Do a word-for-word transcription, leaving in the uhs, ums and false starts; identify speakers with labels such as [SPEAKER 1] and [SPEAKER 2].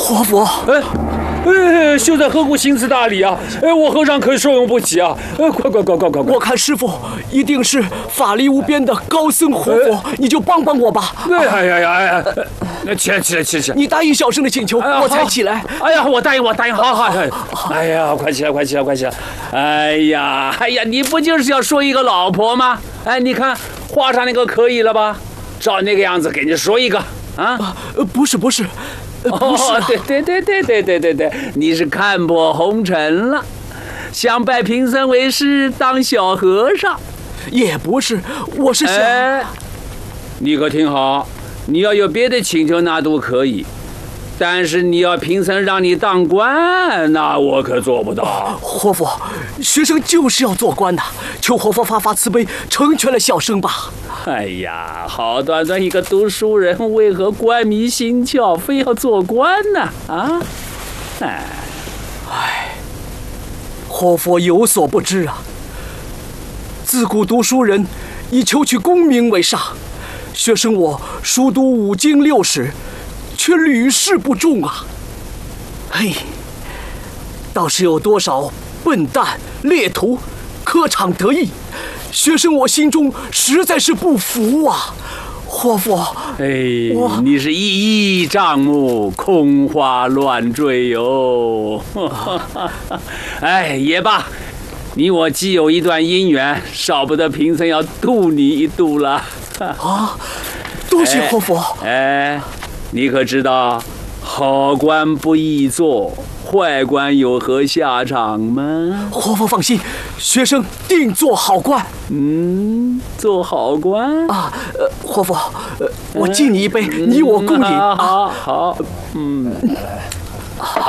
[SPEAKER 1] 活佛，
[SPEAKER 2] 哎。哎，秀才何故行此大礼啊？哎，我和尚可以受用不起啊！哎，快快快快快！
[SPEAKER 1] 我看师傅一定是法力无边的高僧活佛，哎、你就帮帮我吧！
[SPEAKER 2] 哎呀呀哎呀！那起来起来起来起来！
[SPEAKER 1] 你答应小生的请求，哎、我才起来。
[SPEAKER 2] 哎呀，我答应我答应，好好好！哎呀，快起来快起来快起来！哎呀哎呀，你不就是要说一个老婆吗？哎，你看画上那个可以了吧？照那个样子给你说一个啊！
[SPEAKER 1] 呃，不是不是。
[SPEAKER 2] 哦，对对对对对对对对，你是看破红尘了，想拜贫僧为师当小和尚？
[SPEAKER 1] 也不是，我是想……
[SPEAKER 2] 哎，你可听好，你要有别的请求那都可以，但是你要贫僧让你当官，那我可做不到。
[SPEAKER 1] 活佛，学生就是要做官的，求活佛发发慈悲，成全了小生吧。
[SPEAKER 2] 哎呀，好端端一个读书人，为何官迷心窍，非要做官呢？啊，哎，
[SPEAKER 1] 哎，活佛有所不知啊。自古读书人以求取功名为上，学生我熟读五经六史，却屡试不中啊。嘿，倒是有多少笨蛋劣徒科场得意。学生我心中实在是不服啊，活佛。
[SPEAKER 2] 哎，你是一叶障目，空花乱坠哟。哎，也罢，你我既有一段姻缘，少不得贫僧要度你一度了。
[SPEAKER 1] 啊，多谢活佛。
[SPEAKER 2] 哎，哎，你可知道，好官不易做，坏官有何下场吗？
[SPEAKER 1] 活佛放心，学生定做好官。
[SPEAKER 2] 嗯，做好官
[SPEAKER 1] 啊，呃，活佛，呃，我敬你一杯，嗯、你我共饮。
[SPEAKER 2] 好好好，嗯。